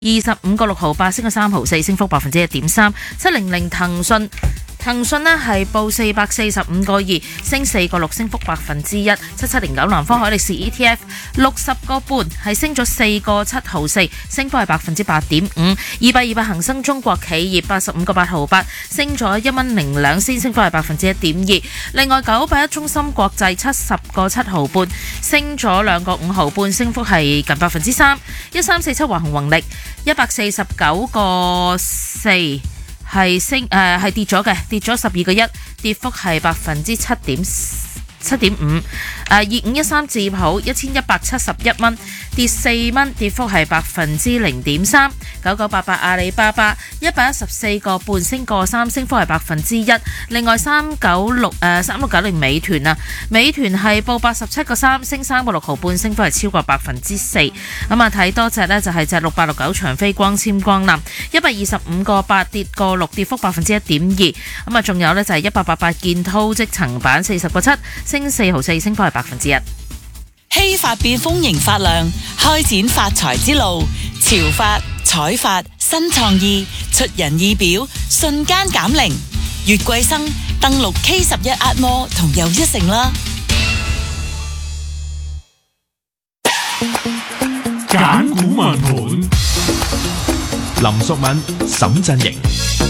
25.6升咗3毫4，升幅1.3%。700騰訊呢係報445.2，升4.6，升幅1%。7709南方海力士 ETF 60.5係升咗4.7毫4，升幅係8.5%。200恒生中國企業85.8毫8，升咗1.02仙，升幅係1.2%。另外981中心國際70.7毫半，升咗2.5毫半，升幅係近3%。1347華虹宏力149.4。係跌咗嘅，跌咗12.1，跌幅係7.5%。2513智普1171蚊，跌4蚊，跌幅係0.3%。9988阿里巴巴114.5，升3，升幅係1%。另外3690美團啊，美團係報87.3，升3.6毫半，升幅係超過4%。咁啊睇多隻呢，就係隻6869長飛光纖光纜125.8，跌6，跌幅1.2%。咁啊仲有呢，就係1888建滔積層板40.7，升4毫4，升幅係1%。 希法變豐盈發亮，開展發財之路。潮發、彩發、新創意，出人意表，瞬間減齡。月桂生登錄 K11 Atmore 同又一城啦。 揀股問盤，林淑敏、沈振盈。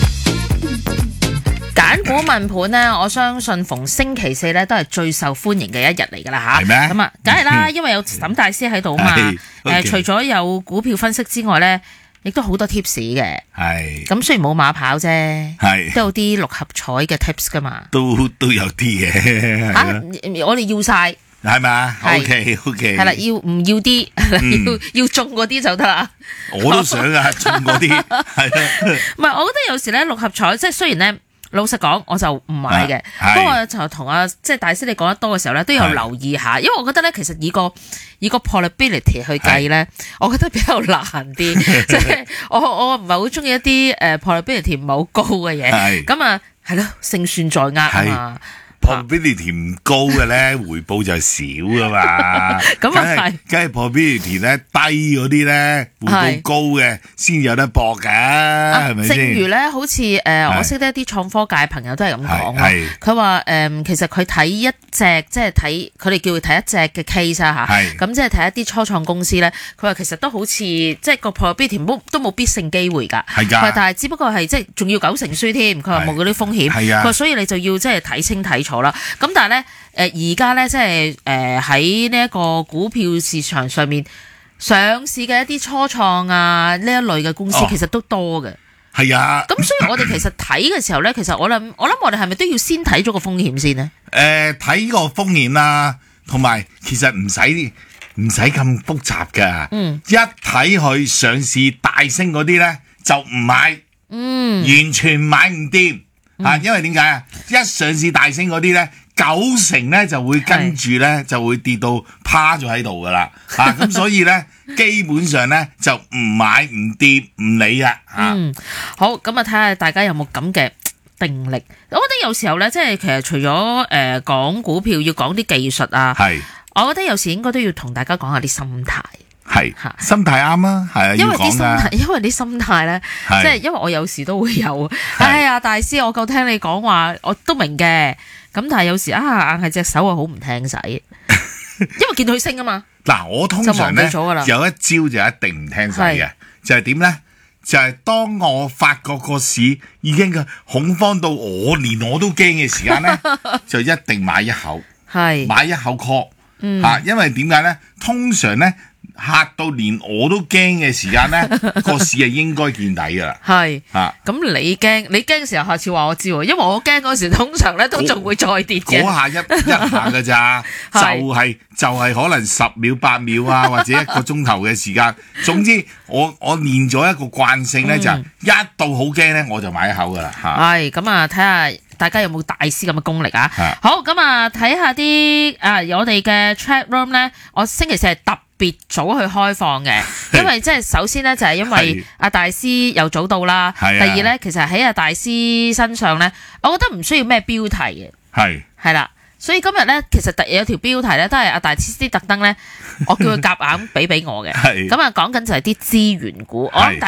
揀股問盤呢，我相信逢星期四呢都係最受歡迎嘅一日嚟㗎啦嚇。係咩？咁啊，梗係啦，因為有沈大師喺度嘛。除咗有股票分析之外呢，亦都好多 tips 嘅。係。咁雖然冇馬跑啫，都有啲六合彩嘅 tips 㗎嘛。都有啲嘅。我哋要晒。係嘛 ？OK。係啦，要唔要啲？要中嗰啲就得啦。我都想啊，中嗰啲係啦。唔係，我覺得有時咧六合彩即係雖然咧。老實講，我就唔買嘅。不過就同即係大師你講得多嘅時候咧，都有留意下，因為我覺得咧，其實以個 probability 去計咧，我覺得比較難啲。即係我唔係好中意一啲probability 唔係好高嘅嘢。咁啊，係咯，勝算在握啊嘛。probability 唔高嘅咧，回報就少噶嘛。咁啊係，梗係 probability 咧低嗰啲咧，回報高嘅先有得搏㗎，係咪先？正如咧，好似我識得一啲創科界朋友都係咁講咯。佢話其實佢睇一隻，即係睇佢哋叫佢睇一隻嘅 case 啊嚇。咁即係睇一啲初創公司咧，佢話其實都好似即係個 probability 都冇必勝機會㗎。係㗎。但係只不過係即係仲要9成輸添。佢話冇嗰啲風險。係啊。佢話所以你就要即係睇清睇楚啦。咁但係咧，而家咧即係喺呢一個股票市場上面上市嘅一啲初創啊呢一類嘅公司其實都多嘅。係啊。咁所以我哋其實睇嘅時候咧，其實我諗我哋係咪都要先睇咗個風險先呢？睇個風險啦，同埋其實唔使咁複雜㗎。一睇佢上市大升嗰啲咧就唔買，完全買唔掂。因為點解啊？一上市大升嗰啲咧，9成咧就會跟住咧就會跌到趴咗喺度噶啦，咁所以咧基本上咧就唔買唔跌唔理啦。好，咁啊睇下大家有冇咁嘅定力。我覺得有時候咧，即係其實除咗講股票要講啲技術啊，我覺得有時應該都要同大家講下啲心態。係心態啱啊，係啊，因為啲心態咧，即係因為我有時都會有，哎呀大師，我夠聽你講話，我都明嘅，咁但係有時硬係隻手啊好唔聽使，因為見到佢升啊嘛。嗱，我通常咧有一招就一定唔聽使嘅，就係點咧？就係當我發覺個市已經恐慌到連我都驚嘅時間咧，就一定買一口，買一口 call，因為點解咧？通常咧。嚇到連我都驚嘅時間咧，個市係應該見底噶啦。咁你驚嘅時候，下次話我知喎，因為我驚嗰時通常咧都仲會再跌嘅。嗰下一下㗎咋，就係可能10秒8秒啊，或者1個鐘頭嘅時間。總之我練咗一個慣性咧，就一到好驚咧，我就買一口噶啦。咁啊，睇下大家有冇大師咁嘅功力啊？好，咁啊，睇下啲我哋嘅 chat room 咧，我星期四係別早去開放嘅，因為即係首先咧就係因為阿大師又早到啦，第二咧其實喺阿大師身上咧，我覺得唔需要咩標題嘅，係啦，所以今日咧其實有條標題咧都係阿大師特登咧，我叫佢夾硬俾我嘅，咁啊講緊就係啲資源股，我諗大